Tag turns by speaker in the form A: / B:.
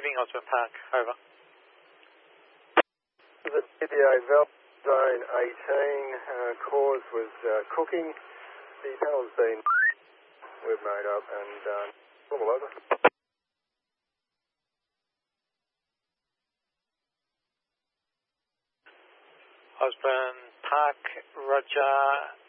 A: moving Osborne Park, over.
B: The PDA valve zone 18, cause was cooking. The panel's been we've made up and normal over.
A: Osborne Park, Roger.